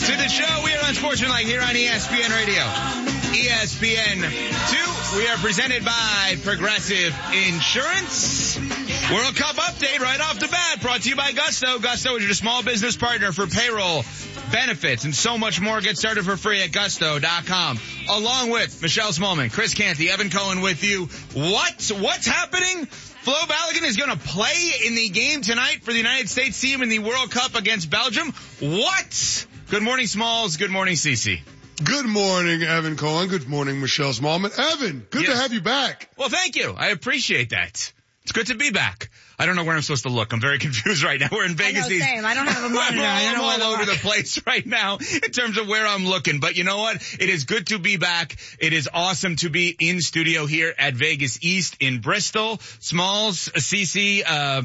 to the show. We are on Sportsmanlike here on ESPN Radio. ESPN2. We are presented by Progressive Insurance. World Cup update right off the bat brought to you by Gusto. Gusto is your small business partner for payroll, benefits, and so much more. Get started for free at gusto.com. Along with Michelle Smallman, Chris Canty, Evan Cohen with you. What's happening? Flo Balogun is going to play in the game tonight for the United States team in the World Cup against Belgium. What? Good morning, Smalls. Good morning, Cece. Good morning, Evan Cohen. Good morning, Michelle Smallman. Evan, good to have you back. Well, thank you. I appreciate that. It's good to be back. I don't know where I'm supposed to look. I'm very confused right now. We're in Vegas. Same. I don't have a monitor. I'm all over the place right now in terms of where I'm looking. But you know what? It is good to be back. It is awesome to be in studio here at Vegas East in Bristol. Smalls, CC,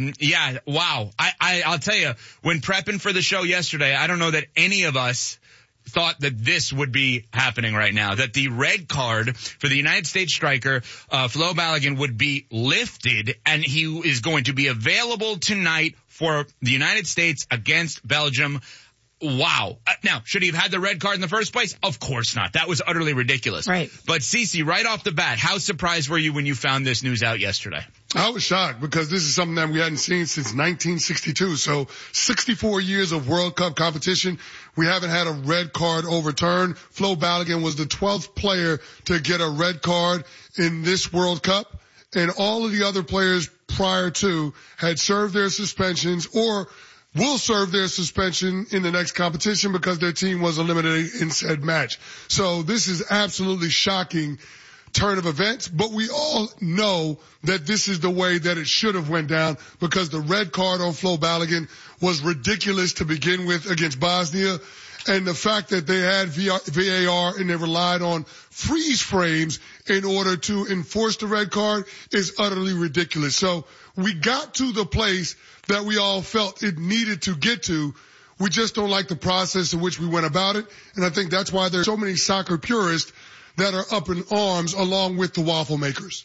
wow. I'll tell you, when prepping for the show yesterday, I don't know that any of us thought that this would be happening right now, that the red card for the United States striker, Flo Balogun, would be lifted, and he is going to be available tonight for the United States against Belgium. Wow. Now, should he have had the red card in the first place? Of course not. That was utterly ridiculous. Right. But Cece, right off the bat, how surprised were you when you found this news out yesterday? I was shocked because this is something that we hadn't seen since 1962. So 64 years of World Cup competition. We haven't had a red card overturned. Flo Balogun was the 12th player to get a red card in this World Cup. And all of the other players prior to had served their suspensions or will serve their suspension in the next competition because their team was eliminated in said match. So this is absolutely shocking turn of events, but we all know that this is the way that it should have went down because the red card on Flo Balogun was ridiculous to begin with against Bosnia. And the fact that they had VAR and they relied on freeze frames in order to enforce the red card is utterly ridiculous. So we got to the place that we all felt it needed to get to. We just don't like the process in which we went about it. And I think that's why there's so many soccer purists that are up in arms along with the waffle makers.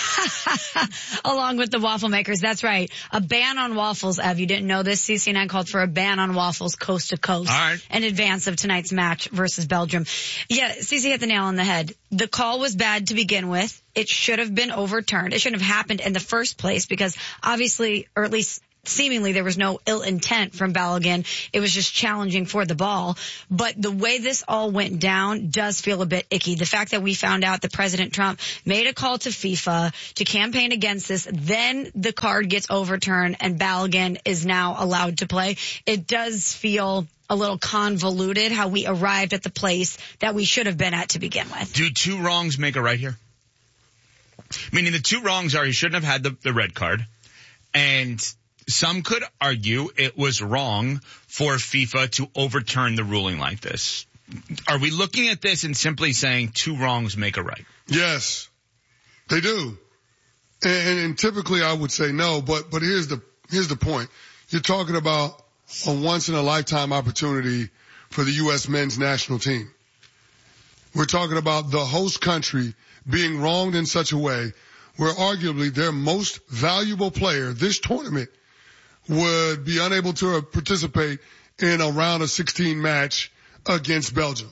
Along with the waffle makers, that's right. A ban on waffles, Ev. You didn't know this. CCNN called for a ban on waffles coast to coast in advance of tonight's match versus Belgium. Yeah, CC hit the nail on the head. The call was bad to begin with. It should have been overturned. It shouldn't have happened in the first place because obviously, or at least seemingly there was no ill intent from Balogun. It was just challenging for the ball. But the way this all went down does feel a bit icky. The fact that we found out that President Trump made a call to FIFA to campaign against this, then the card gets overturned and Balogun is now allowed to play. It does feel a little convoluted how we arrived at the place that we should have been at to begin with. Do two wrongs make a right here? Meaning the two wrongs are he shouldn't have had the red card, and some could argue it was wrong for FIFA to overturn the ruling like this. Are we looking at this and simply saying two wrongs make a right? Yes, they do. And typically I would say no, but here's the point. You're talking about a once in a lifetime opportunity for the U.S. men's national team. We're talking about the host country being wronged in such a way where arguably their most valuable player this tournament would be unable to participate in a round of 16 match against Belgium.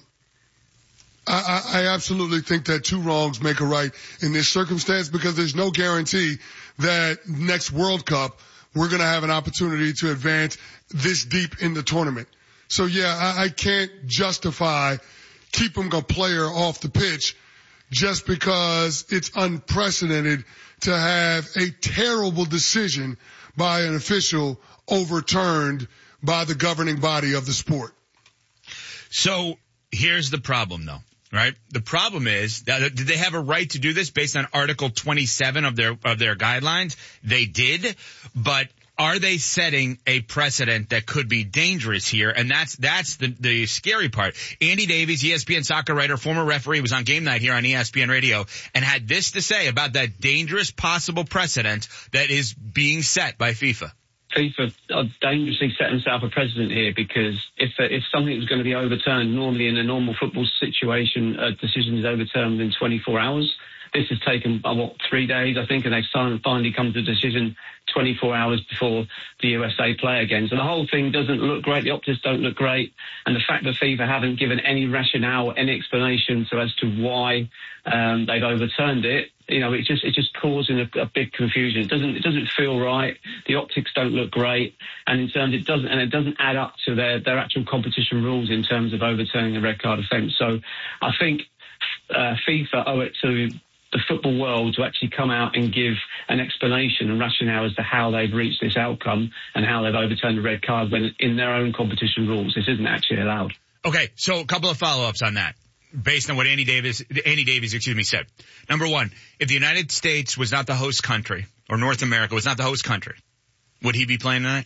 I absolutely think that two wrongs make a right in this circumstance because there's no guarantee that next World Cup we're going to have an opportunity to advance this deep in the tournament. So yeah, I can't justify keeping a player off the pitch just because it's unprecedented to have a terrible decision by an official overturned by the governing body of the sport. So here's the problem though, right? The problem is, did they have a right to do this based on Article 27 of their guidelines? They did, but are they setting a precedent that could be dangerous here? And that's the scary part. Andy Davies, ESPN soccer writer, former referee, was on Game Night here on ESPN Radio and had this to say about that dangerous possible precedent that is being set by FIFA. FIFA are dangerously setting themselves a precedent here because if something was going to be overturned, normally in a normal football situation, a decision is overturned within 24 hours. this has taken, 3 days, I think, and they've finally come to a decision 24 hours before the USA play again. So the whole thing doesn't look great. The optics don't look great. And the fact that FIFA haven't given any rationale, any explanation as to why they've overturned it, it's just causing a big confusion. It doesn't feel right. The optics don't look great. And in terms, it doesn't add up to their actual competition rules in terms of overturning the red card offence. So I think FIFA owe it to the football world to actually come out and give an explanation and rationale as to how they've reached this outcome and how they've overturned the red card when in their own competition rules this isn't actually allowed. Okay, so a couple of follow-ups on that based on what Andy Davies said. Number one, if the United States was not the host country, or North America was not the host country, would he be playing tonight?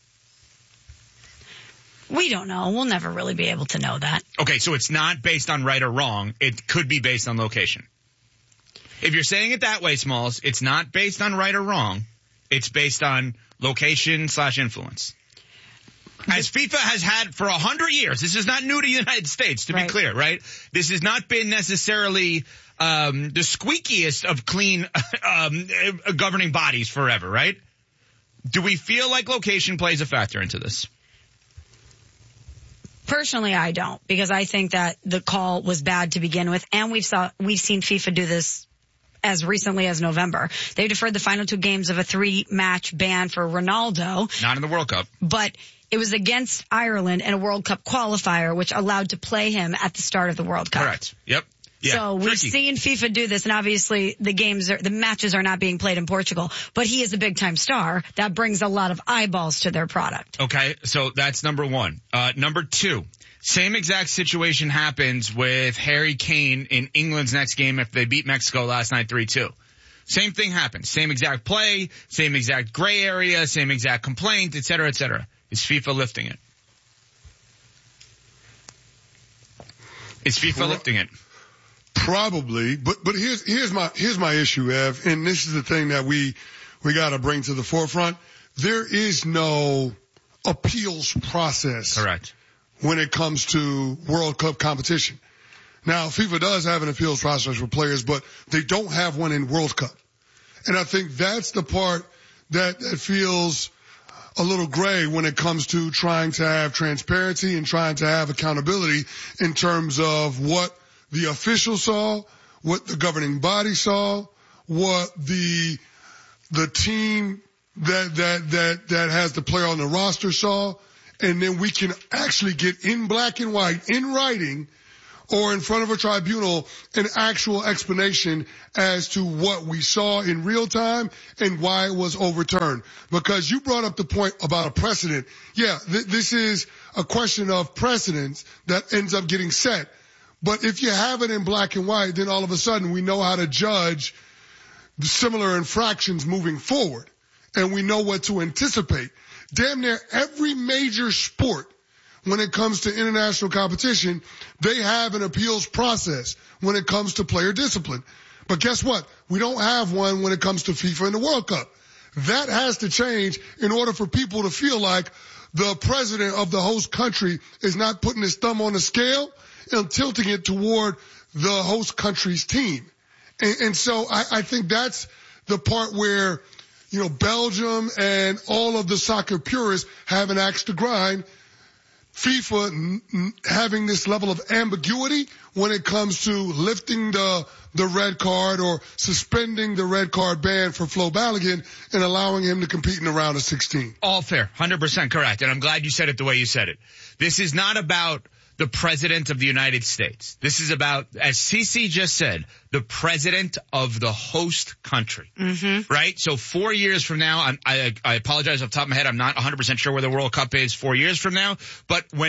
We don't know. We'll never really be able to know that. Okay, so it's not based on right or wrong. It could be based on location. If you're saying it that way, Smalls, it's not based on right or wrong. It's based on location/influence. As FIFA has had for 100 years, this is not new to the United States, to be clear, right? This has not been necessarily the squeakiest of clean governing bodies forever, right? Do we feel like location plays a factor into this? Personally, I don't, because I think that the call was bad to begin with, and we've seen FIFA do this as recently as November. They deferred the final 2 games of a 3-match ban for Ronaldo. Not in the World Cup. But it was against Ireland in a World Cup qualifier, which allowed to play him at the start of the World Cup. Correct. Yep. Yeah. So we've seen FIFA do this, and obviously the matches are not being played in Portugal, but he is a big time star. That brings a lot of eyeballs to their product. Okay. So that's number one. Number two. Same exact situation happens with Harry Kane in England's next game if they beat Mexico last night 3-2. Same thing happens. Same exact play, same exact gray area, same exact complaint, et cetera, et cetera. Is FIFA lifting it? Is FIFA lifting it? Probably, but here's my issue, Ev, and this is the thing that we got to bring to the forefront. There is no appeals process. Correct. When it comes to World Cup competition. Now, FIFA does have an appeals process for players, but they don't have one in World Cup. And I think that's the part that feels a little gray when it comes to trying to have transparency and trying to have accountability in terms of what the officials saw, what the governing body saw, what the team that has the player on the roster saw. And then we can actually get in black and white, in writing, or in front of a tribunal, an actual explanation as to what we saw in real time and why it was overturned. Because you brought up the point about a precedent. Yeah, this is a question of precedence that ends up getting set. But if you have it in black and white, then all of a sudden we know how to judge similar infractions moving forward. And we know what to anticipate. Damn near every major sport, when it comes to international competition, they have an appeals process when it comes to player discipline. But guess what? We don't have one when it comes to FIFA and the World Cup. That has to change in order for people to feel like the president of the host country is not putting his thumb on the scale and tilting it toward the host country's team. And so I think that's the part where Belgium and all of the soccer purists have an axe to grind. FIFA having this level of ambiguity when it comes to lifting the red card or suspending the red card ban for Flo Balogun and allowing him to compete in the round of 16. All fair. 100% correct. And I'm glad you said it the way you said it. This is not about the president of the United States. This is about, as Cece just said, the president of the host country. Mm-hmm. Right? So 4 years from now, I apologize off the top of my head, I'm not 100% sure where the World Cup is 4 years from now, but when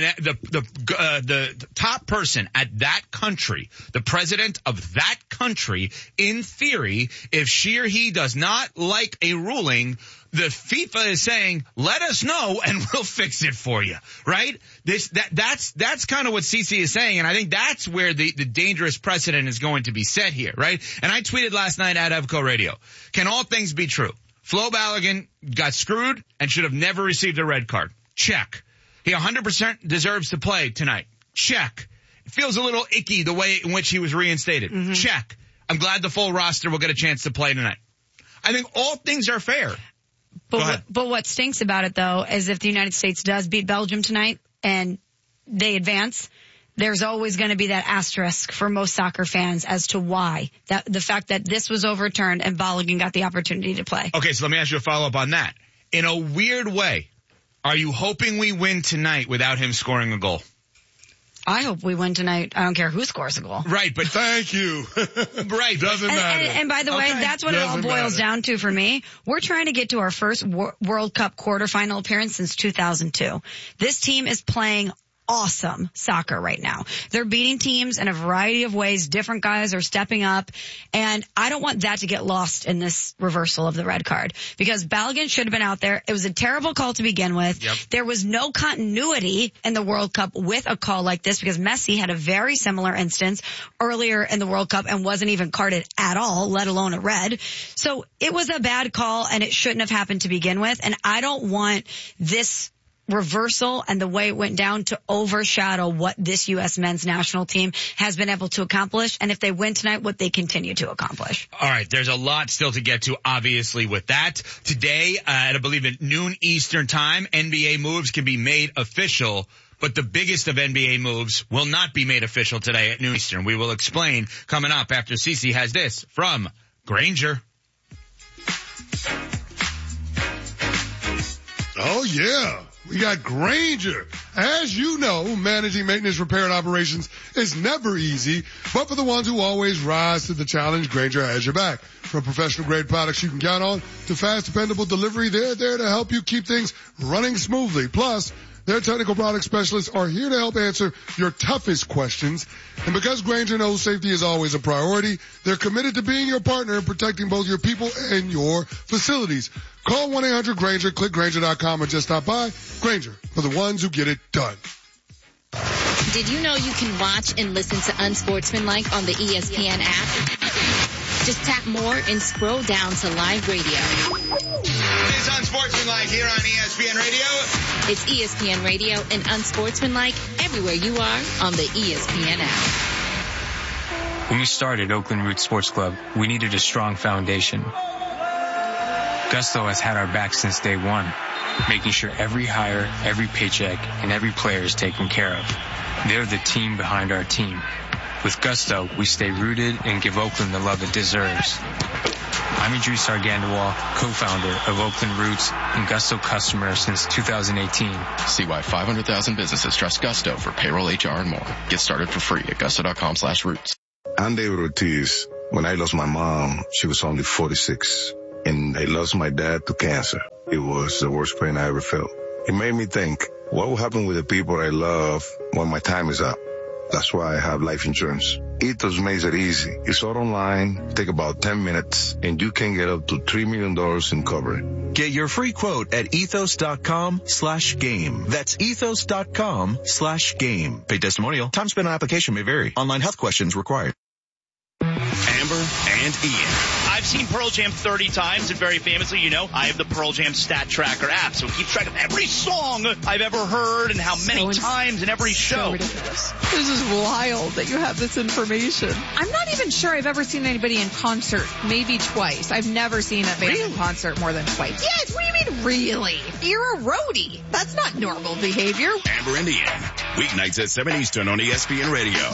the top person at that country, the president of that country, in theory, if she or he does not like a ruling, the FIFA is saying, let us know and we'll fix it for you, right? That's kind of what Cece is saying, and I think that's where the dangerous precedent is going to be set here, right? And I tweeted last night at Evco Radio, can all things be true? Flo Balogun got screwed and should have never received a red card. Check. He 100% deserves to play tonight. Check. It feels a little icky the way in which he was reinstated. Mm-hmm. Check. I'm glad the full roster will get a chance to play tonight. I think all things are fair. But what stinks about it, though, is if the United States does beat Belgium tonight and they advance, there's always going to be that asterisk for most soccer fans as to why. The fact that this was overturned and Balogun got the opportunity to play. Okay, so let me ask you a follow-up on that. In a weird way, are you hoping we win tonight without him scoring a goal? I hope we win tonight. I don't care who scores a goal. Right, but thank you. Right. Doesn't matter. And by the way, that's what it all boils down to for me. We're trying to get to our first World Cup quarterfinal appearance since 2002. This team is playing awesome soccer right now. They're beating teams in a variety of ways. Different guys are stepping up. And I don't want that to get lost in this reversal of the red card because Balogun should have been out there. It was a terrible call to begin with. Yep. There was no continuity in the World Cup with a call like this because Messi had a very similar instance earlier in the World Cup and wasn't even carded at all, let alone a red. So it was a bad call and it shouldn't have happened to begin with. And I don't want this reversal and the way it went down to overshadow what this U.S. men's national team has been able to accomplish. And if they win tonight, what they continue to accomplish. All right. There's a lot still to get to, obviously, with that. Today, at I believe at noon Eastern time, NBA moves can be made official. But the biggest of NBA moves will not be made official today at noon Eastern. We will explain coming up after Cece has this from Grainger. Oh, yeah. We got Grainger. As you know, managing maintenance, repair, and operations is never easy, but for the ones who always rise to the challenge, Grainger has your back. From professional-grade products you can count on to fast, dependable delivery, they're there to help you keep things running smoothly. Plus, their technical product specialists are here to help answer your toughest questions. And because Grainger knows safety is always a priority, they're committed to being your partner in protecting both your people and your facilities. Call 1-800-GRAINGER, click Grainger.com, or just stop by. Grainger, for the ones who get it done. Did you know you can watch and listen to Unsportsmanlike on the ESPN app? Just tap more and scroll down to live radio. It's Unsportsmanlike here on ESPN Radio. It's ESPN Radio and Unsportsmanlike everywhere you are on the ESPN app. When we started Oakland Roots Sports Club, we needed a strong foundation. Gusto has had our back since day one, making sure every hire, every paycheck, and every player is taken care of. They're the team behind our team. With Gusto, we stay rooted and give Oakland the love it deserves. I'm Idris Argandawal, co-founder of Oakland Roots and Gusto customer since 2018. See why 500,000 businesses trust Gusto for payroll, HR, and more. Get started for free at gusto.com/roots. I'm David Ortiz. When I lost my mom, she was only 46. And I lost my dad to cancer. It was the worst pain I ever felt. It made me think, what will happen with the people I love when my time is up? That's why I have life insurance. Ethos makes it easy. It's all online, take about 10 minutes, and you can get up to $3 million in coverage. Get your free quote at ethos.com/game. That's ethos.com/game. Pay testimonial. Time spent on application may vary. Online health questions required. Amber and Ian. I've seen Pearl Jam 30 times, and very famously, you know, I have the Pearl Jam Stat Tracker app, so it keeps track of every song I've ever heard and how many times in every show. So ridiculous. This is wild that you have this information. I'm not even sure I've ever seen anybody in concert, maybe twice. I've never seen a band in concert more than twice. Yes, what do you mean really? You're a roadie. That's not normal behavior. Amber and Ian, weeknights at 7 Eastern on ESPN Radio.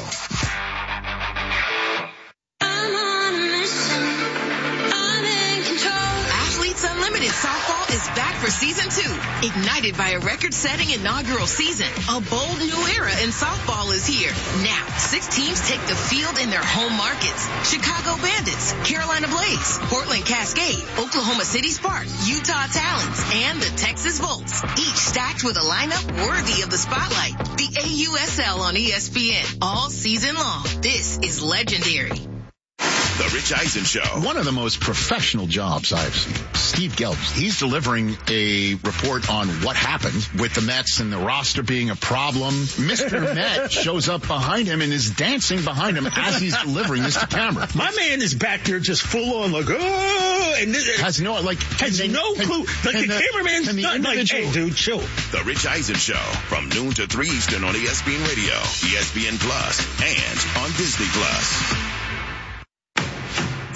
Softball is back for season 2, ignited by a record-setting inaugural season. A bold new era in softball is here. Now, 6 teams take the field in their home markets. Chicago Bandits, Carolina Blaze, Portland Cascade, Oklahoma City Sparks, Utah Talons, and the Texas Volts. Each stacked with a lineup worthy of the spotlight. The AUSL on ESPN all season long. This is legendary. The Rich Eisen Show. One of the most professional jobs I've seen. Steve Gelb, he's delivering a report on what happened with the Mets and the roster being a problem. Mr. Met shows up behind him and is dancing behind him as he's delivering this to camera. My man is back there just full on like, oh, and has no clue. Like the cameraman's not like, hey, dude, chill. The Rich Eisen Show from noon to 3 Eastern on ESPN Radio, ESPN Plus, and on Disney Plus.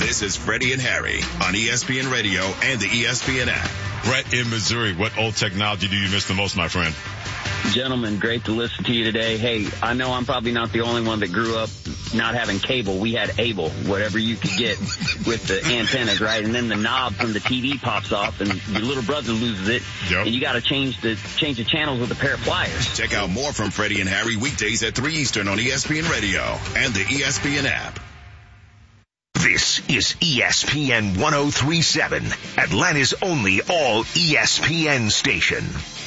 This is Freddie and Harry on ESPN Radio and the ESPN app. Brett in Missouri, what old technology do you miss the most, my friend? Gentlemen, great to listen to you today. Hey, I know I'm probably not the only one that grew up not having cable. We had Able, whatever you could get with the antennas, right? And then the knob from the TV pops off and your little brother loses it. Yep. And you got to change the channels with a pair of pliers. Check out more from Freddie and Harry weekdays at 3 Eastern on ESPN Radio and the ESPN app. This is ESPN 103.7, Atlanta's only all ESPN station.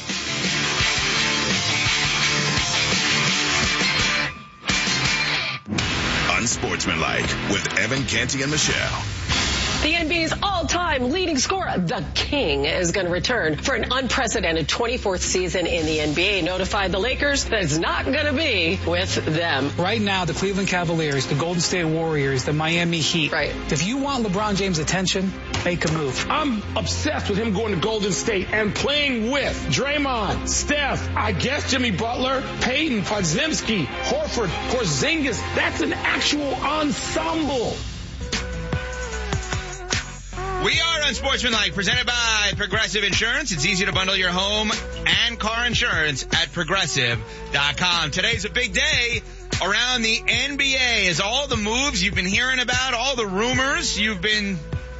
Unsportsmanlike with Evan Canty and Michelle. The NBA's all-time leading scorer, the King, is going to return for an unprecedented 24th season in the NBA. Notified the Lakers that it's not going to be with them. Right now, the Cleveland Cavaliers, the Golden State Warriors, the Miami Heat. Right. If you want LeBron James' attention, make a move. I'm obsessed with him going to Golden State and playing with Draymond, Steph, I guess Jimmy Butler, Peyton, Podziemski, Horford, Porzingis. That's an actual ensemble. We are Unsportsmanlike, presented by Progressive Insurance. It's easy to bundle your home and car insurance at Progressive.com. Today's a big day around the NBA as all the moves you've been hearing about, all the rumors you've been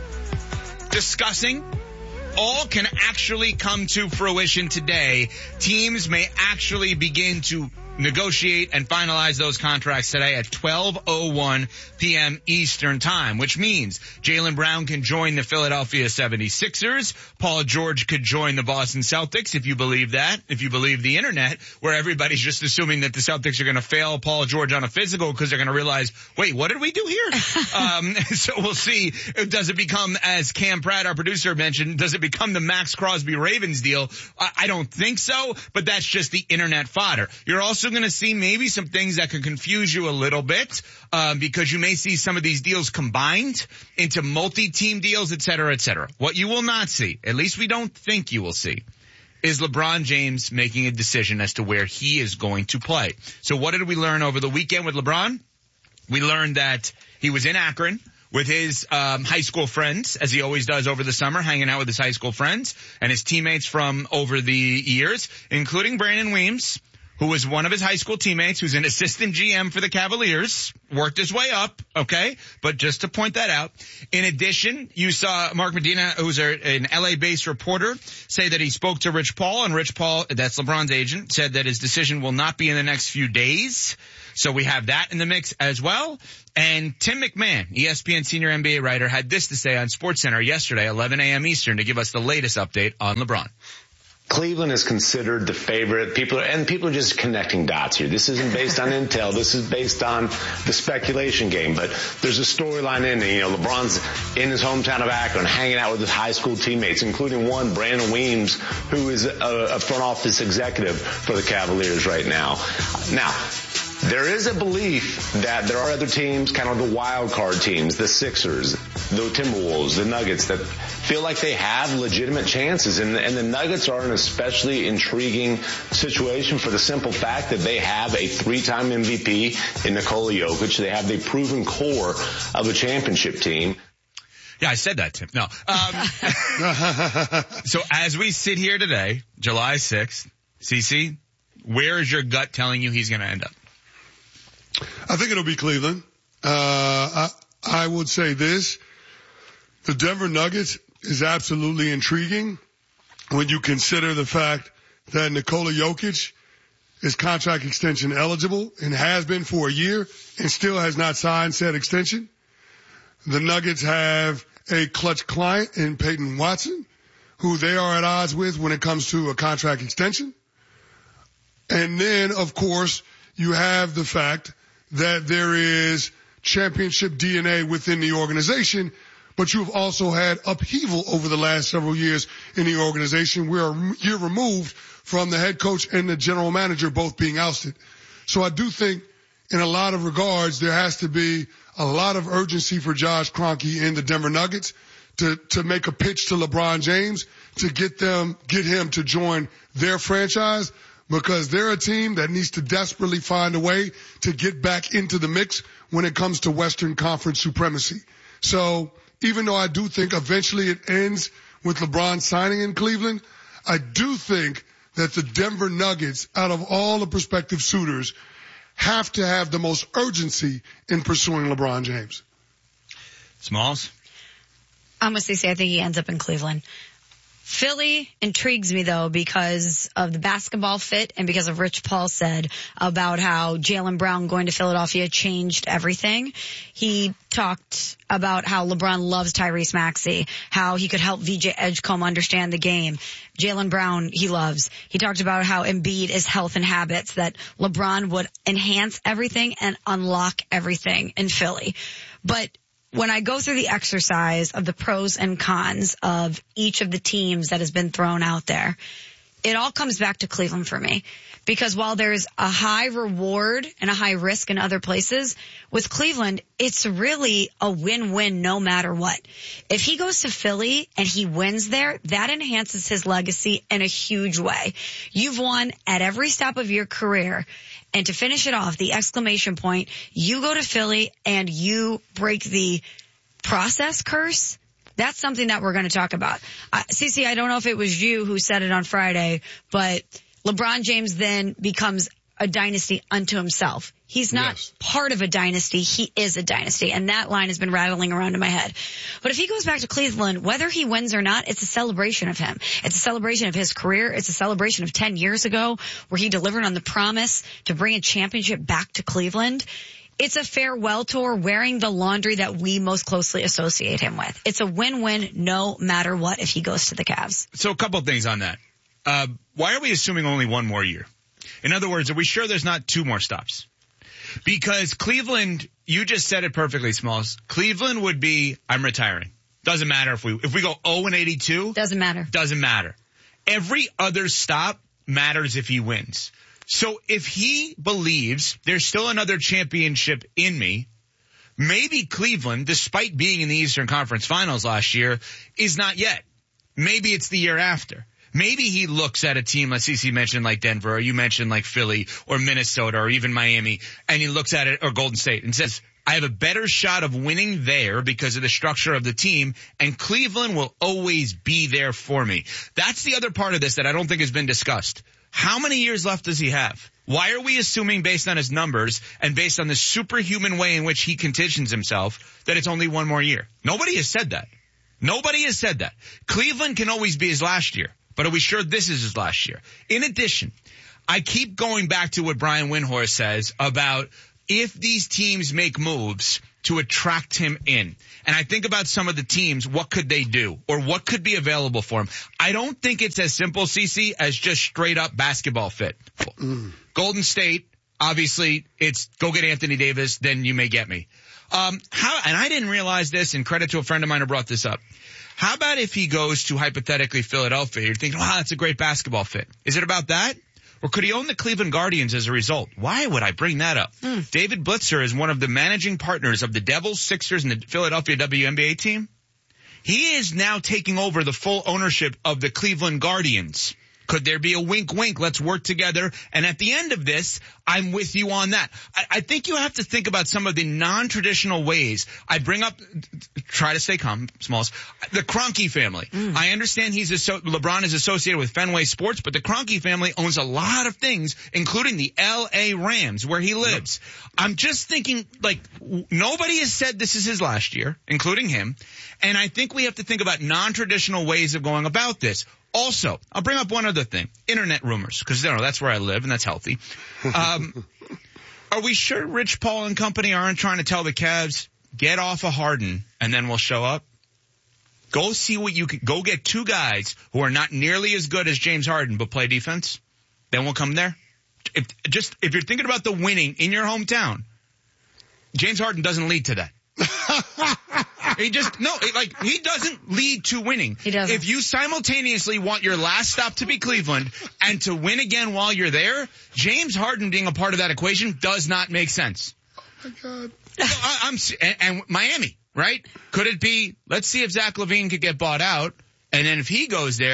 discussing, all can actually come to fruition today. Teams may actually begin to negotiate and finalize those contracts today at 12:01 p.m. Eastern Time, which means Jaylen Brown can join the Philadelphia 76ers. Paul George could join the Boston Celtics, if you believe that, if you believe the internet, where everybody's just assuming that the Celtics are going to fail Paul George on a physical because they're going to realize, wait, what did we do here? So we'll see. Does it become, as Cam Pratt, our producer, mentioned, does it become the Max Crosby Ravens deal? I don't think so, but that's just the internet fodder. You're also going to see maybe some things that could confuse you a little bit, because you may see some of these deals combined into multi-team deals, et cetera, et cetera. What you will not see, at least we don't think you will see, is LeBron James making a decision as to where he is going to play. So what did we learn over the weekend with LeBron? We learned that he was in Akron with his high school friends, as he always does over the summer, hanging out with his high school friends and his teammates from over the years, including Brandon Weems, who was one of his high school teammates, who's an assistant GM for the Cavaliers, worked his way up, okay? But just to point that out. In addition, you saw Mark Medina, who's an LA-based reporter, say that he spoke to Rich Paul, and Rich Paul, that's LeBron's agent, said that his decision will not be in the next few days. So we have that in the mix as well. And Tim McMahon, ESPN senior NBA writer, had this to say on SportsCenter yesterday, 11 a.m. Eastern, to give us the latest update on LeBron. Cleveland is considered the favorite. People are just connecting dots here. This isn't based on intel. This is based on the speculation game. But there's a storyline in it. LeBron's in his hometown of Akron, hanging out with his high school teammates, including one, Brandon Weems, who is a front office executive for the Cavaliers right now. Now, there is a belief that there are other teams, kind of the wild card teams, the Sixers, the Timberwolves, the Nuggets, that feel like they have legitimate chances. And the Nuggets are an especially intriguing situation for the simple fact that they have a 3-time MVP in Nikola Jokic. They have the proven core of a championship team. Yeah, I said that, Tim. No. So as we sit here today, July 6th, CC, where is your gut telling you he's going to end up? I think it'll be Cleveland. I would say this. The Denver Nuggets is absolutely intriguing when you consider the fact that Nikola Jokic is contract extension eligible and has been for a year and still has not signed said extension. The Nuggets have a clutch client in Peyton Watson, who they are at odds with when it comes to a contract extension. And then, of course, you have the fact that there is championship DNA within the organization, but you've also had upheaval over the last several years in the organization. We're a year removed from the head coach and the general manager both being ousted. So I do think in a lot of regards there has to be a lot of urgency for Josh Kroenke and the Denver Nuggets to make a pitch to LeBron James to get him to join their franchise, because they're a team that needs to desperately find a way to get back into the mix when it comes to Western Conference supremacy. So even though I do think eventually it ends with LeBron signing in Cleveland, I do think that the Denver Nuggets, out of all the prospective suitors, have to have the most urgency in pursuing LeBron James. Smalls? I'm with CC. I think he ends up in Cleveland. Philly intrigues me, though, because of the basketball fit and because of Rich Paul said about how Jaylen Brown going to Philadelphia changed everything. He talked about how LeBron loves Tyrese Maxey, how he could help VJ Edgecombe understand the game. Jaylen Brown, he loves. He talked about how Embiid is health and habits, that LeBron would enhance everything and unlock everything in Philly. But when I go through the exercise of the pros and cons of each of the teams that has been thrown out there, it all comes back to Cleveland for me. Because while there's a high reward and a high risk in other places, with Cleveland, it's really a win-win no matter what. If he goes to Philly and he wins there, that enhances his legacy in a huge way. You've won at every step of your career. And to finish it off, the exclamation point, you go to Philly and you break the process curse. That's something that we're going to talk about. CC, I don't know if it was you who said it on Friday, but LeBron James then becomes a dynasty unto himself. He's not part of a dynasty. He is a dynasty. And that line has been rattling around in my head. But if he goes back to Cleveland, whether he wins or not, it's a celebration of him. It's a celebration of his career. It's a celebration of 10 years ago where he delivered on the promise to bring a championship back to Cleveland. It's a farewell tour wearing the laundry that we most closely associate him with. It's a win-win no matter what if he goes to the Cavs. So a couple of things on that. Why are we assuming only one more year? In other words, are we sure there's not two more stops? Because Cleveland, you just said it perfectly, Smalls. Cleveland would be, I'm retiring. Doesn't matter if we go 0-82. Doesn't matter. Doesn't matter. Every other stop matters if he wins. So if he believes there's still another championship in me, maybe Cleveland, despite being in the Eastern Conference Finals last year, is not yet. Maybe it's the year after. Maybe he looks at a team, like CC mentioned, like Denver, or you mentioned like Philly or Minnesota or even Miami, and he looks at it, or Golden State, and says, I have a better shot of winning there because of the structure of the team, and Cleveland will always be there for me. That's the other part of this that I don't think has been discussed. How many years left does he have? Why are we assuming, based on his numbers and based on the superhuman way in which he conditions himself, that it's only one more year? Nobody has said that. Nobody has said that. Cleveland can always be his last year. But are we sure this is his last year? In addition, I keep going back to what Brian Windhorst says about if these teams make moves to attract him in. And I think about some of the teams, what could they do? Or what could be available for him? I don't think it's as simple, CC, as just straight up basketball fit. Golden State, obviously, it's go get Anthony Davis, then you may get me. And I didn't realize this, and credit to a friend of mine who brought this up. How about if he goes to, hypothetically, Philadelphia? You're thinking, wow, that's a great basketball fit. Is it about that? Or could he own the Cleveland Guardians as a result? Why would I bring that up? David Blitzer is one of the managing partners of the Devils, Sixers, and the Philadelphia WNBA team. He is now taking over the full ownership of the Cleveland Guardians. Could there be a wink, wink? Let's work together. And at the end of this, I'm with you on that. I think you have to think about some of the non-traditional ways. I bring up, try to stay calm, Smalls, the Kroenke family. I understand LeBron is associated with Fenway Sports, but the Kroenke family owns a lot of things, including the L.A. Rams, where he lives. I'm just thinking, like, nobody has said this is his last year, including him. And I think we have to think about non-traditional ways of going about this. Also, I'll bring up one other thing. Internet rumors, because that's where I live, and that's healthy. Are we sure Rich Paul and company aren't trying to tell the Cavs, get off of Harden, and then we'll show up? Go see what you can. Go get two guys who are not nearly as good as James Harden, but play defense. Then we'll come there. If you're thinking about the winning in your hometown, James Harden doesn't lead to that. He doesn't lead to winning. He doesn't. If you simultaneously want your last stop to be Cleveland and to win again while you're there, James Harden being a part of that equation does not make sense. Oh my God. And Miami, right? Could it be, let's see if Zach LaVine could get bought out, and then if he goes there,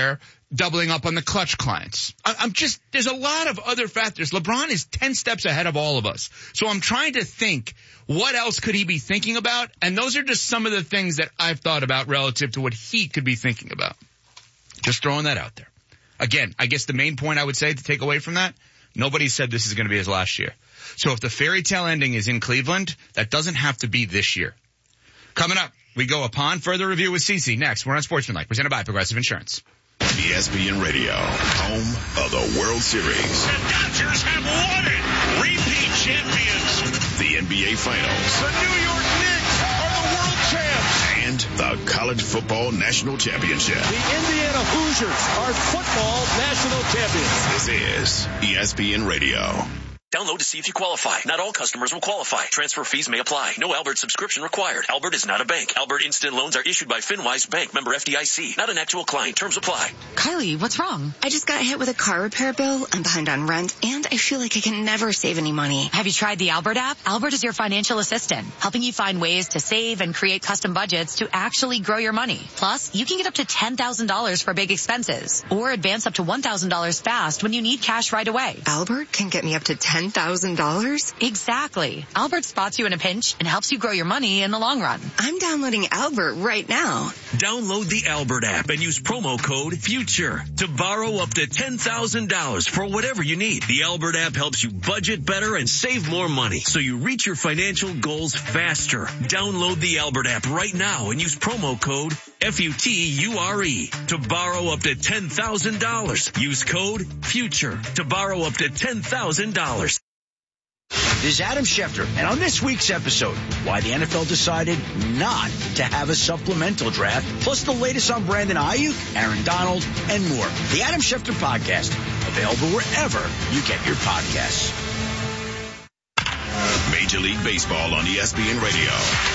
doubling up on the clutch clients. There's a lot of other factors. LeBron is 10 steps ahead of all of us. So I'm trying to think, what else could he be thinking about? And those are just some of the things that I've thought about relative to what he could be thinking about. Just throwing that out there. Again, I guess the main point I would say to take away from that, nobody said this is going to be his last year. So if the fairy tale ending is in Cleveland, that doesn't have to be this year. Coming up, we go upon further review with CeCe. Next, we're on Sportsmanlike, presented by Progressive Insurance. ESPN Radio, home of the World Series. The Dodgers have won it. Repeat champions. The NBA Finals. The New York Knicks are the world champs. And the College Football National Championship. The Indiana Hoosiers are football national champions. This is ESPN Radio. Download to see if you qualify. Not all customers will qualify. Transfer fees may apply. No Albert subscription required. Albert is not a bank. Albert Instant Loans are issued by FinWise Bank, member FDIC. Not an actual client. Terms apply. Kylie, what's wrong? I just got hit with a car repair bill. I'm behind on rent, and I feel like I can never save any money. Have you tried the Albert app? Albert is your financial assistant, helping you find ways to save and create custom budgets to actually grow your money. Plus, you can get up to $10,000 for big expenses, or advance up to $1,000 fast when you need cash right away. Albert can get me up to $10,000? Exactly. Albert spots you in a pinch and helps you grow your money in the long run. I'm downloading Albert right now. Download the Albert app and use promo code FUTURE to borrow up to $10,000 for whatever you need. The Albert app helps you budget better and save more money so you reach your financial goals faster. Download the Albert app right now and use promo code FUTURE to borrow up to $10,000. Use code FUTURE to borrow up to $10,000. This is Adam Schefter, and on this week's episode, why the NFL decided not to have a supplemental draft, plus the latest on Brandon Ayuk, Aaron Donald, and more. The Adam Schefter Podcast, available wherever you get your podcasts. Major League Baseball on ESPN Radio.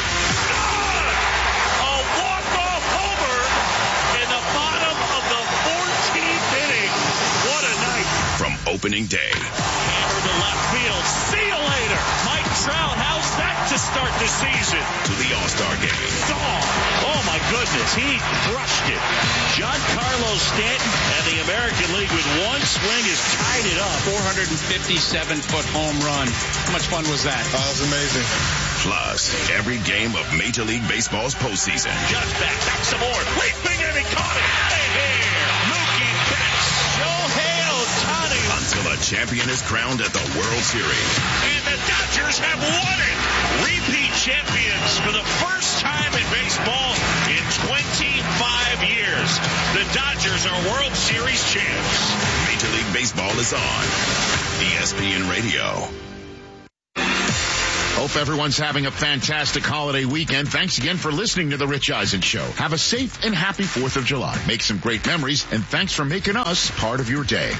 A walk-off homer in the bottom of the 14th inning. What a night. From opening day. Hammer to left field. See you later. Mike Trout, how's that to start the season? To the All-Star Game. Oh my goodness, he crushed it. Giancarlo Stanton and the American League with one swing has tied it up. 457-foot home run. How much fun was that? That was amazing. Plus, every game of Major League Baseball's postseason. Just back some more. Leaping and he caught it. Hey, Mookie Betts. Shohei Ohtani. Until a champion is crowned at the World Series. And the Dodgers have won it. Repeat champions for the first time in baseball in 25 years. The Dodgers are World Series champs. Major League Baseball is on ESPN Radio. Hope everyone's having a fantastic holiday weekend. Thanks again for listening to The Rich Eisen Show. Have a safe and happy 4th of July. Make some great memories, and thanks for making us part of your day.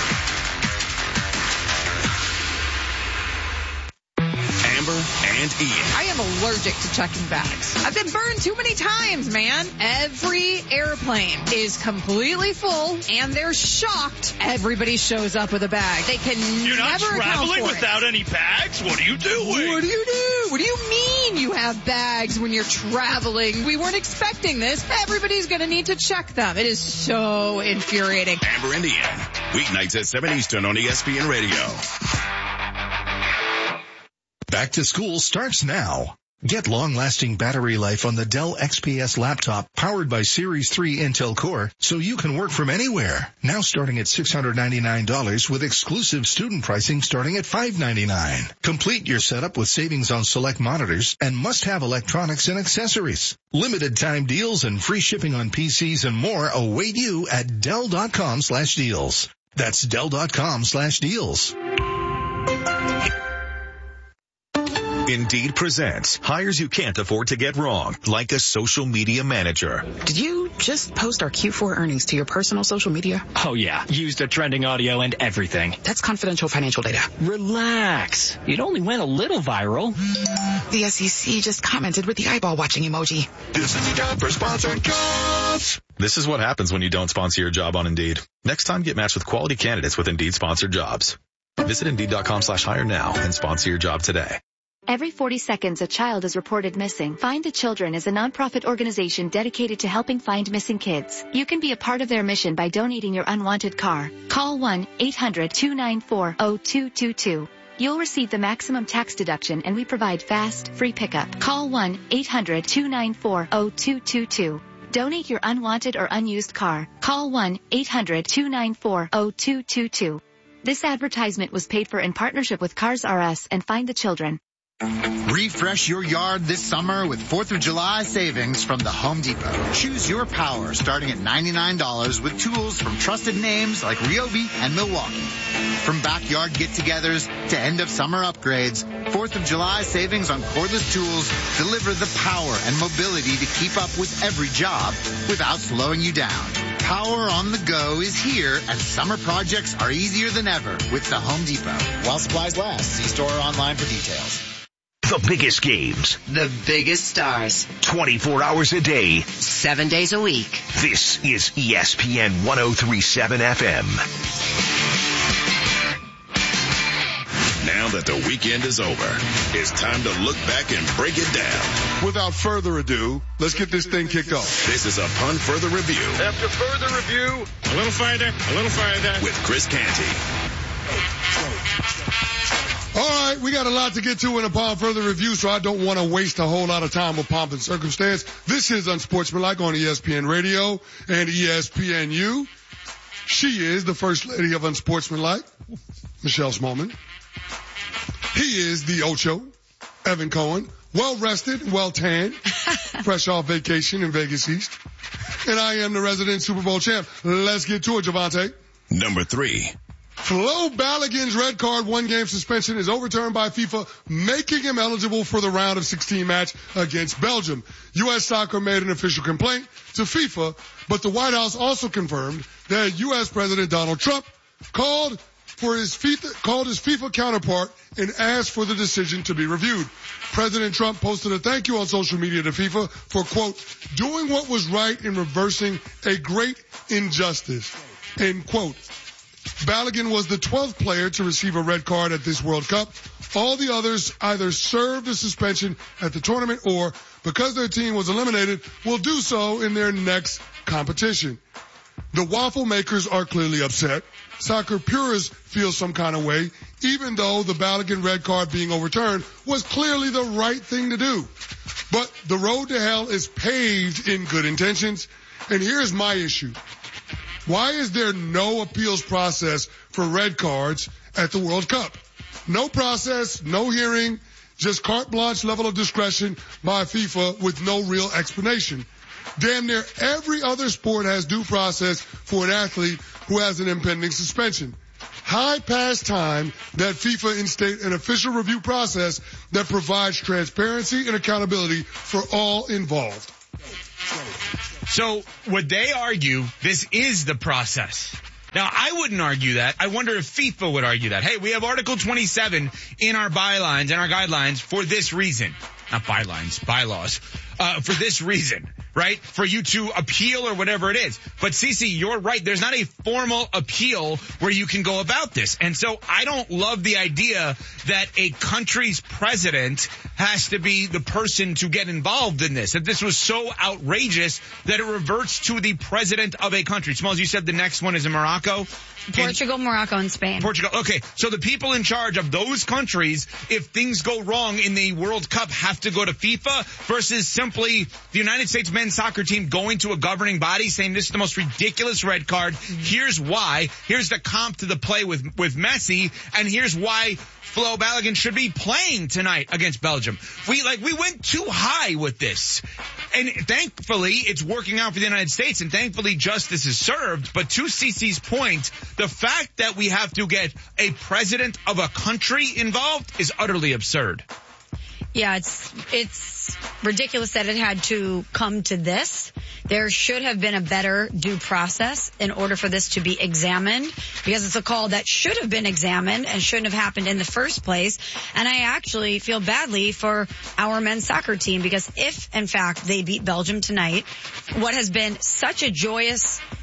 And Ian. I am allergic to checking bags. I've been burned too many times, man. Every airplane is completely full, and they're shocked everybody shows up with a bag. They can You're not never traveling account for without any bags? What are you doing? What do you do? What do you mean you have bags when you're traveling? We weren't expecting this. Everybody's going to need to check them. It is so infuriating. Amber and Ian. Weeknights at 7 Eastern on ESPN Radio. Back to school starts now. Get long-lasting battery life on the Dell XPS laptop powered by Series 3 Intel Core so you can work from anywhere. Now starting at $699 with exclusive student pricing starting at $599. Complete your setup with savings on select monitors and must-have electronics and accessories. Limited time deals and free shipping on PCs and more await you at Dell.com/deals. That's Dell.com/deals. Indeed presents hires you can't afford to get wrong, like a social media manager. Did you just post our Q4 earnings to your personal social media? Oh yeah, used the trending audio and everything. That's confidential financial data. Relax. It only went a little viral. The SEC just commented with the eyeball watching emoji. This is the job for sponsored jobs. This is what happens when you don't sponsor your job on Indeed. Next time, get matched with quality candidates with Indeed sponsored jobs. Visit Indeed.com/hire now and sponsor your job today. Every 40 seconds, a child is reported missing. Find the Children is a nonprofit organization dedicated to helping find missing kids. You can be a part of their mission by donating your unwanted car. Call 1-800-294-0222. You'll receive the maximum tax deduction, and we provide fast, free pickup. Call 1-800-294-0222. Donate your unwanted or unused car. Call 1-800-294-0222. This advertisement was paid for in partnership with Cars R Us and Find the Children. Refresh your yard this summer with 4th of July savings from the Home Depot. Choose your power starting at $99 with tools from trusted names like Ryobi and Milwaukee. From backyard get-togethers to end-of-summer upgrades, 4th of July savings on cordless tools deliver the power and mobility to keep up with every job without slowing you down. Power on the go is here, and summer projects are easier than ever with the Home Depot. While supplies last, see store or online for details. The biggest games. The biggest stars. 24 hours a day. 7 days a week. This is ESPN 1037 FM. Now that the weekend is over, it's time to look back and break it down. Without further ado, let's get this thing kicked off. This is Upon Further Review. After further review, a little farther. With Chris Canty. All right, we got a lot to get to in Upon Further Review, so I don't want to waste a whole lot of time with pomp and circumstance. This is Unsportsmanlike on ESPN Radio and ESPNU. She is the First Lady of Unsportsmanlike, Michelle Smallman. He is the Ocho, Evan Cohen, well-rested and well-tanned, fresh off vacation in Vegas East. And I am the resident Super Bowl champ. Let's get to it, Javante. Number 3. Flo Balogun's red card 1-game suspension is overturned by FIFA, making him eligible for the round of 16 match against Belgium. U.S. Soccer made an official complaint to FIFA, but the White House also confirmed that U.S. President Donald Trump called his FIFA counterpart and asked for the decision to be reviewed. President Trump posted a thank you on social media to FIFA for, quote, doing what was right in reversing a great injustice, end quote. Balogun was the 12th player to receive a red card at this World Cup. All the others either served a suspension at the tournament or, because their team was eliminated, will do so in their next competition. The waffle makers are clearly upset. Soccer purists feel some kind of way, even though the Balogun red card being overturned was clearly the right thing to do. But the road to hell is paved in good intentions, and here's my issue. Why is there no appeals process for red cards at the World Cup? No process, no hearing, just carte blanche level of discretion by FIFA with no real explanation. Damn near every other sport has due process for an athlete who has an impending suspension. High past time that FIFA instate an official review process that provides transparency and accountability for all involved. So would they argue this is the process? Now, I wouldn't argue that. I wonder if FIFA would argue that. Hey, we have Article 27 in our bylines and our guidelines for this reason. Not bylines, bylaws. For this reason, right? For you to appeal or whatever it is. But Cece, you're right. There's not a formal appeal where you can go about this. And so I don't love the idea that a country's president has to be the person to get involved in this. That this was so outrageous that it reverts to the president of a country. Smalls, you said the next one is in Morocco? Portugal, Morocco, and Spain. Portugal. Okay. So the people in charge of those countries, if things go wrong in the World Cup, have to go to FIFA versus simply the United States men's soccer team going to a governing body saying this is the most ridiculous red card. Here's why. Here's the comp to the play with Messi. And here's why Flo Balogun should be playing tonight against Belgium. We went too high with this. And thankfully, it's working out for the United States, and thankfully justice is served. But to CC's point, the fact that we have to get a president of a country involved is utterly absurd. Yeah, it's ridiculous that it had to come to this. There should have been a better due process in order for this to be examined, because it's a call that should have been examined and shouldn't have happened in the first place. And I actually feel badly for our men's soccer team, because if, in fact, they beat Belgium tonight, what has been such a joyous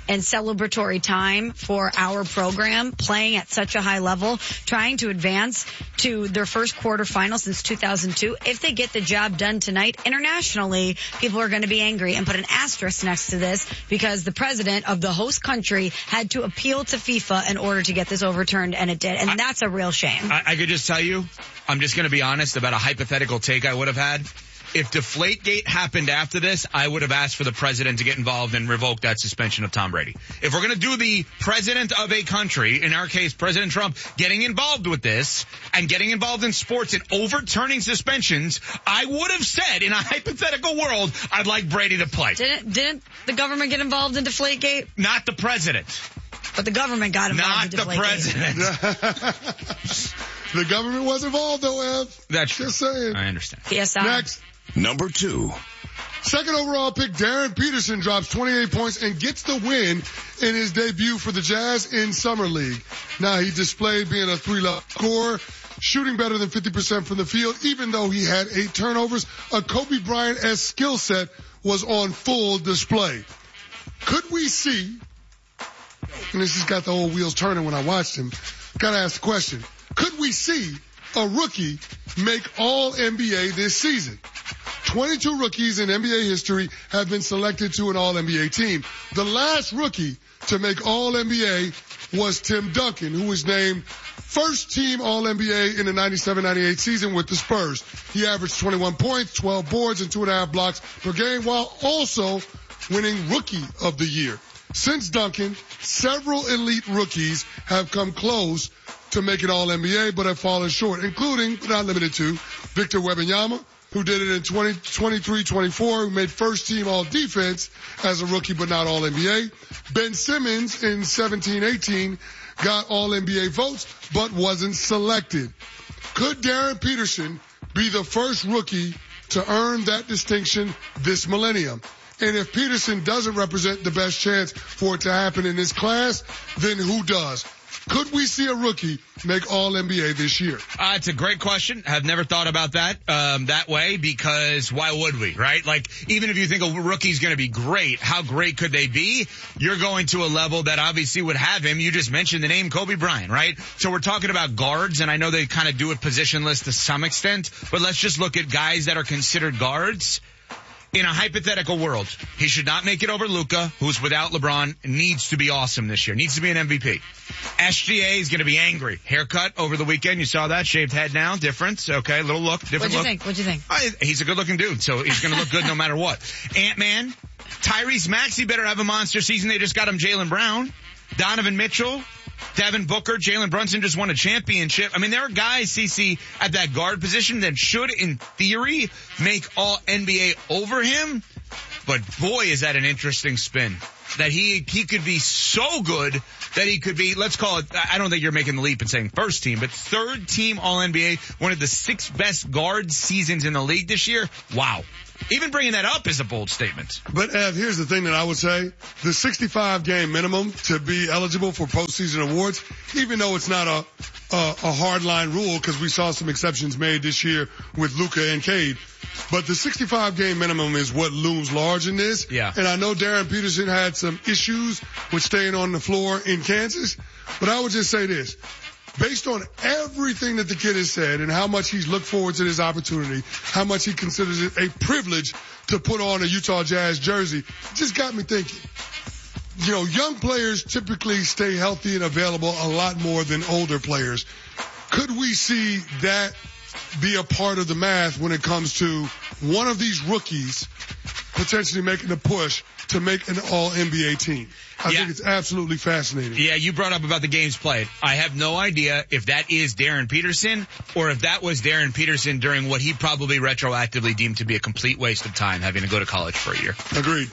and celebratory time for our program, playing at such a high level, trying to advance to their first quarterfinal since 2002. If they get the job done tonight internationally, people are going to be angry and put an asterisk next to this because the president of the host country had to appeal to FIFA in order to get this overturned, and it did. And that's a real shame. I could just tell you, I'm just going to be honest about a hypothetical take I would have had. If Deflategate happened after this, I would have asked for the president to get involved and revoke that suspension of Tom Brady. If we're going to do the president of a country, in our case, President Trump, getting involved with this and getting involved in sports and overturning suspensions, I would have said in a hypothetical world, I'd like Brady to play. Didn't the government get involved in Deflategate? Not the president. But the government got involved in Deflategate. Not the president. The government was involved, though, Ev. That's just saying. I understand. PSI. Next. Number 2. Second overall pick, Darren Peterson drops 28 points and gets the win in his debut for the Jazz in Summer League. Now, he displayed being a 3-level scorer, shooting better than 50% from the field, even though he had 8 turnovers. A Kobe Bryant-esque skill set was on full display. Could we see, and this has got the old wheels turning when I watched him, gotta ask the question, could we see a rookie make All-NBA this season? 22 rookies in NBA history have been selected to an All-NBA team. The last rookie to make All-NBA was Tim Duncan, who was named first team All-NBA in the 97-98 season with the Spurs. He averaged 21 points, 12 boards, and 2.5 blocks per game, while also winning Rookie of the Year. Since Duncan, several elite rookies have come close to making All-NBA, but have fallen short, including, but not limited to, Victor Wembanyama, who did it in 23-24, who made first team All-Defense as a rookie, but not All-NBA. Ben Simmons in 17-18 got All-NBA votes, but wasn't selected. Could Darren Peterson be the first rookie to earn that distinction this millennium? And if Peterson doesn't represent the best chance for it to happen in this class, then who does? Could we see a rookie make All-NBA this year? It's a great question. I've never thought about that way, because why would we, right? Like, even if you think a rookie's going to be great, how great could they be? You're going to a level that obviously would have him. You just mentioned the name Kobe Bryant, right? So we're talking about guards, and I know they kind of do it positionless to some extent, but let's just look at guys that are considered guards. In a hypothetical world, he should not make it over Luka, who's without LeBron, needs to be awesome this year, needs to be an MVP. SGA is going to be angry. Haircut over the weekend. You saw that. Shaved head now. Difference. Okay. Little look. Different look. What'd you think? He's a good looking dude, so he's going to look good no matter what. Ant-Man. Tyrese Maxey better have a monster season. They just got him Jaylen Brown. Donovan Mitchell. Devin Booker, Jalen Brunson just won a championship. I mean, there are guys, CC, at that guard position that should, in theory, make All-NBA over him. But boy, is that an interesting spin. That he could be so good that he could be, let's call it, I don't think you're making the leap and saying first team, but third team All-NBA, one of the 6 best guard seasons in the league this year. Wow. Even bringing that up is a bold statement. But, Ev, here's the thing that I would say. The 65-game minimum to be eligible for postseason awards, even though it's not a hard-line rule, because we saw some exceptions made this year with Luka and Cade, but the 65-game minimum is what looms large in this. Yeah. And I know Darren Peterson had some issues with staying on the floor in Kansas, but I would just say this. Based on everything that the kid has said and how much he's looked forward to this opportunity, how much he considers it a privilege to put on a Utah Jazz jersey, it just got me thinking. You know, young players typically stay healthy and available a lot more than older players. Could we see that be a part of the math when it comes to one of these rookies potentially making a push to make an All-NBA team? I think it's absolutely fascinating. Yeah, you brought up about the games played. I have no idea if that is Darren Peterson or if that was Darren Peterson during what he probably retroactively deemed to be a complete waste of time, having to go to college for a year. Agreed.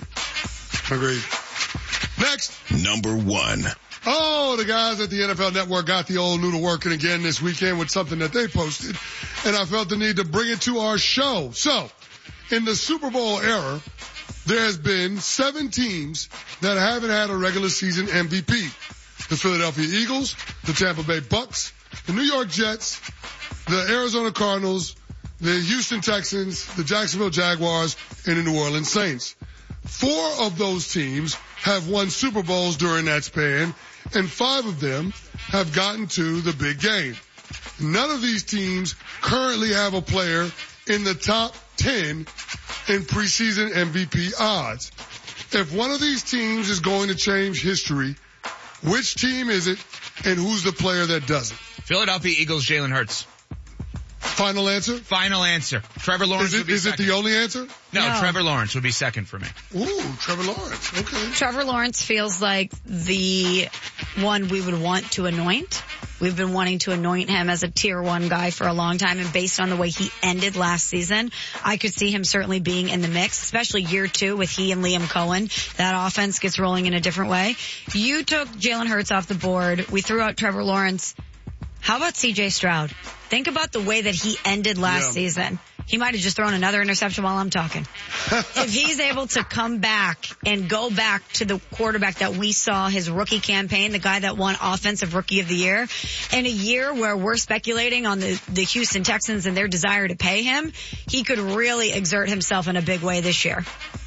Next. Number 1. Oh, the guys at the NFL Network got the old noodle working again this weekend with something that they posted, and I felt the need to bring it to our show. So, in the Super Bowl era, there has been 7 teams that haven't had a regular season MVP. The Philadelphia Eagles, the Tampa Bay Bucks, the New York Jets, the Arizona Cardinals, the Houston Texans, the Jacksonville Jaguars, and the New Orleans Saints. 4 of those teams have won Super Bowls during that span, and 5 of them have gotten to the big game. None of these teams currently have a player in the top 10 in preseason MVP odds. If one of these teams is going to change history, which team is it, and who's the player that doesn't? Philadelphia Eagles, Jalen Hurts. Final answer? Final answer. Trevor Lawrence would be second. Is it the only answer? No, Trevor Lawrence would be second for me. Ooh, Trevor Lawrence. Okay. Trevor Lawrence feels like the one we would want to anoint. We've been wanting to anoint him as a tier 1 guy for a long time, and based on the way he ended last season, I could see him certainly being in the mix, especially year 2 with he and Liam Cohen. That offense gets rolling in a different way. You took Jalen Hurts off the board. We threw out Trevor Lawrence. How about CJ Stroud? Think about the way that he ended last season. He might have just thrown another interception while I'm talking. If he's able to come back and go back to the quarterback that we saw his rookie campaign, the guy that won Offensive Rookie of the Year, in a year where we're speculating on the Houston Texans and their desire to pay him, he could really exert himself in a big way this year.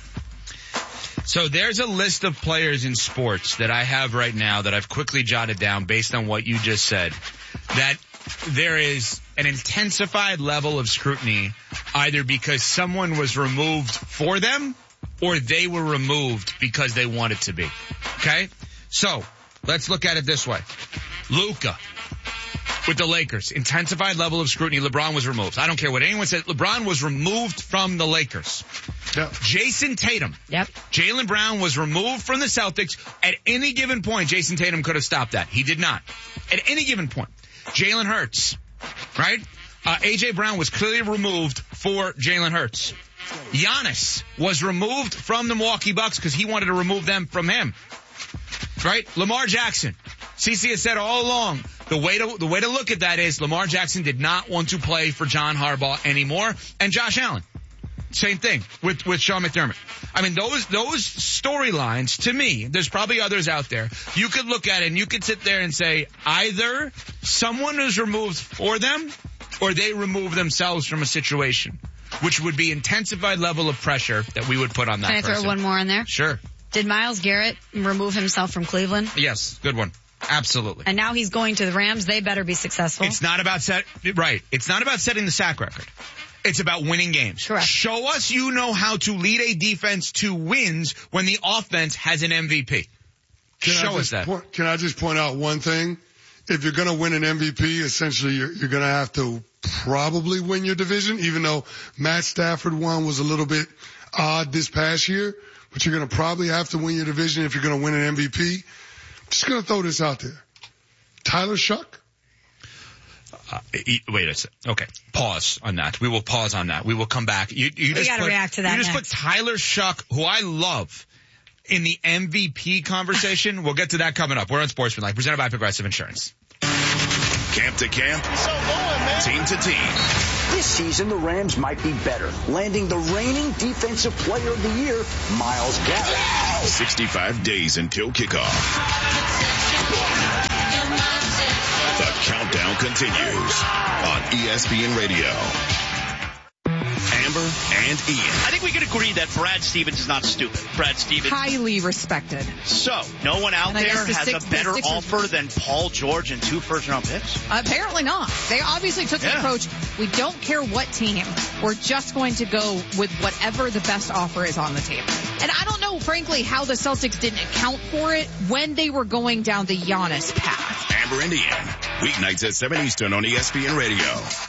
So there's a list of players in sports that I have right now that I've quickly jotted down based on what you just said, that there is an intensified level of scrutiny either because someone was removed for them or they were removed because they wanted to be. Okay? So let's look at it this way. Luka with the Lakers, intensified level of scrutiny. LeBron was removed. I don't care what anyone said. LeBron was removed from the Lakers. Yep. Jason Tatum. Yep. Jaylen Brown was removed from the Celtics. At any given point, Jason Tatum could have stopped that. He did not. At any given point. Jalen Hurts, right? A.J. Brown was clearly removed for Jalen Hurts. Giannis was removed from the Milwaukee Bucks because he wanted to remove them from him. Right? Lamar Jackson. CC has said all along, the way to look at that is Lamar Jackson did not want to play for John Harbaugh anymore. And Josh Allen. Same thing with Sean McDermott. I mean, those storylines, to me, there's probably others out there. You could look at it and you could sit there and say either someone is removed for them or they remove themselves from a situation, which would be intensified level of pressure that we would put on that person. Can I throw one more in there? Sure. Did Myles Garrett remove himself from Cleveland? Yes, good one. Absolutely. And now he's going to the Rams. They better be successful. It's not about It's not about setting the sack record. It's about winning games. Correct. Show us you know how to lead a defense to wins when the offense has an MVP. Show us that. Can I just point out one thing? If you're going to win an MVP, essentially you're going to have to probably win your division, even though Matt Stafford one was a little bit odd this past year. But you're going to probably have to win your division if you're going to win an MVP. Just going to throw this out there. Tyler Shuck? Wait a second. Okay. Pause on that. We will pause on that. We will come back. We gotta react to that. You just put Tyler Shuck, who I love, in the MVP conversation. We'll get to that coming up. We're on Sportsmanlike, presented by Progressive Insurance. Camp to camp. Team to team. This season, the Rams might be better, landing the reigning Defensive Player of the Year, Myles Garrett. 65 days until kickoff. The countdown continues on ESPN Radio. Amber and Ian. I think we can agree that Brad Stevens is not stupid. Brad Stevens. Highly respected. So, no one out there has a better offer than Paul George and 2 first-round picks? Apparently not. They obviously took the approach, we don't care what team. We're just going to go with whatever the best offer is on the table. And I don't know, frankly, how the Celtics didn't account for it when they were going down the Giannis path. Amber and Ian. Weeknights at 7 Eastern on ESPN Radio.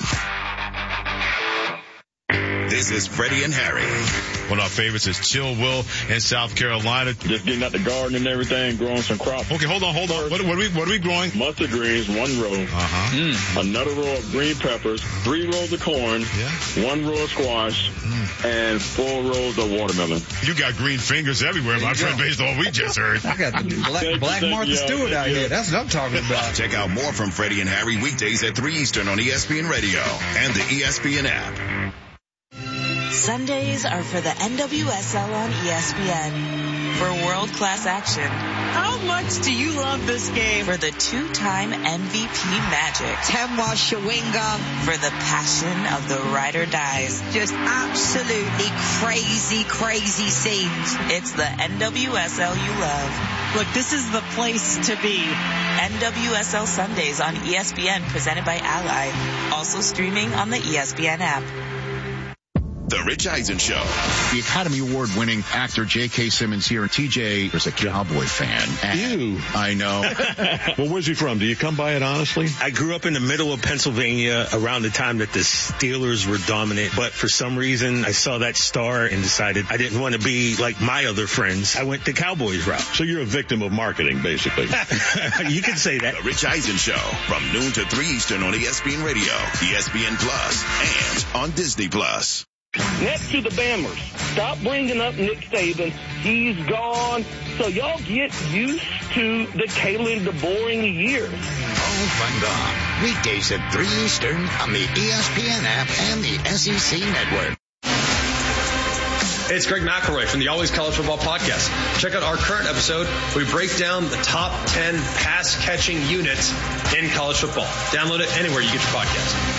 This is Freddie and Harry. One of our favorites is Chill Will in South Carolina. Just getting out the garden and everything, growing some crops. Okay, hold on. What are we growing? Mustard greens, 1 row. Another row of green peppers, 3 rows of corn, 1 row of squash, and 4 rows of watermelon. You got green fingers everywhere, my friend, based on what we just heard. I got Black Martha Stewart out here. That's what I'm talking about. Check out more from Freddie and Harry weekdays at 3 Eastern on ESPN Radio and the ESPN app. Sundays are for the NWSL on ESPN. For world-class action. How much do you love this game? For the two-time MVP magic. Temwa Shawinga. For the passion of the ride or dies. Just absolutely crazy, crazy scenes. It's the NWSL you love. Look, this is the place to be. NWSL Sundays on ESPN, presented by Ally. Also streaming on the ESPN app. The Rich Eisen Show. The Academy Award-winning actor J.K. Simmons here. TJ is a Cowboy fan. Ew. I know. Well, where's he from? Do you come by it honestly? I grew up in the middle of Pennsylvania around the time that the Steelers were dominant, but for some reason I saw that star and decided I didn't want to be like my other friends. I went the Cowboys route. So you're a victim of marketing, basically. You can say that. The Rich Eisen Show from noon to 3 Eastern on ESPN Radio, ESPN Plus, and on Disney Plus. Next to the Bammers, stop bringing up Nick Saban. He's gone. So y'all get used to the Kalen DeBoer years. Oh, fun gone. Weekdays at 3 Eastern on the ESPN app and the SEC Network. Hey, it's Greg McElroy from the Always College Football Podcast. Check out our current episode where we break down the top 10 pass-catching units in college football. Download it anywhere you get your podcast.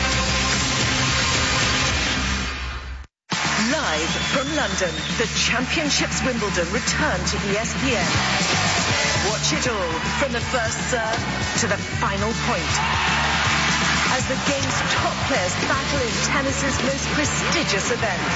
Live from London, the Championships Wimbledon return to ESPN. Watch it all from the first serve to the final point. As the game's top players battle in tennis's most prestigious event.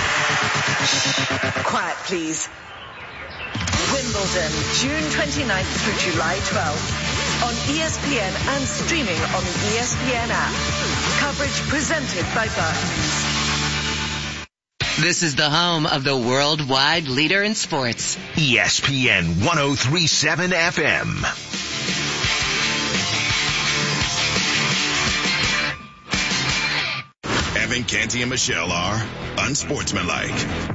Quiet, please. Wimbledon, June 29th through July 12th. On ESPN and streaming on the ESPN app. Coverage presented by Barclays. This is the home of the worldwide leader in sports. ESPN 103.7 FM. Evan Canty and Michelle are unsportsmanlike.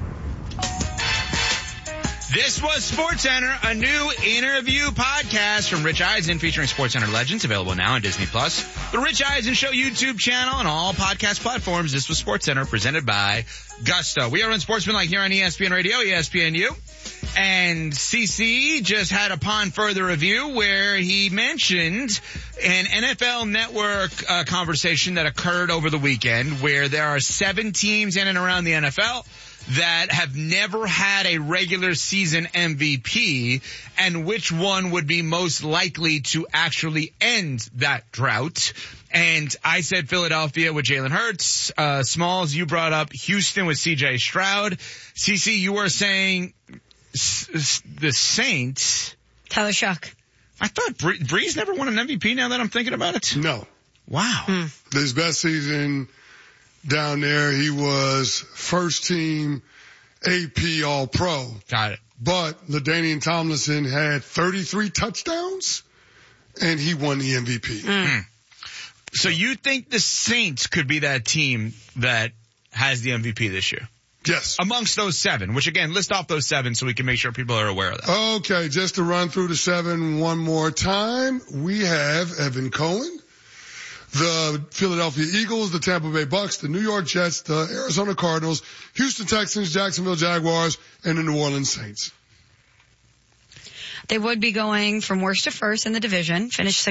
This was SportsCenter, a new interview podcast from Rich Eisen featuring SportsCenter legends, available now on Disney Plus, the Rich Eisen Show YouTube channel, and all podcast platforms. This was SportsCenter, presented by Gusto. We are unsportsmanlike here on ESPN Radio, ESPNU. And CC just had upon further review where he mentioned an NFL Network conversation that occurred over the weekend where there are 7 teams in and around the NFL that have never had a regular season MVP, and which one would be most likely to actually end that drought. And I said Philadelphia with Jalen Hurts. Smalls, you brought up Houston with CJ Stroud. CC, you were saying the Saints. Tyler Shough. I thought Breeze never won an MVP now that I'm thinking about it. No. Wow. His best season down there, he was first team AP All-Pro. Got it. But LaDainian Tomlinson had 33 touchdowns, and he won the MVP. So you think the Saints could be that team that has the MVP this year? Yes. Amongst those 7, which again, list off those 7 so we can make sure people are aware of that. Okay, just to run through the 7 one more time, we have Evan Cohen, the Philadelphia Eagles, the Tampa Bay Bucks, the New York Jets, the Arizona Cardinals, Houston Texans, Jacksonville Jaguars, and the New Orleans Saints. They would be going from worst to first in the division, finished